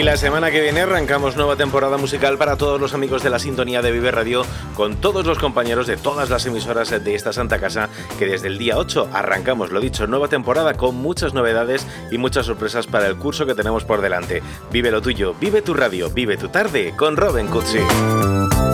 la semana que viene arrancamos nueva temporada musical para todos los amigos de la sintonía de Vive Radio, con todos los compañeros de todas las emisoras de esta santa casa, que desde el día 8 arrancamos, lo dicho, nueva temporada con muchas novedades y muchas sorpresas para el curso que tenemos por delante. Vive lo tuyo, vive tu radio, vive tu tarde con Robin Cutsi.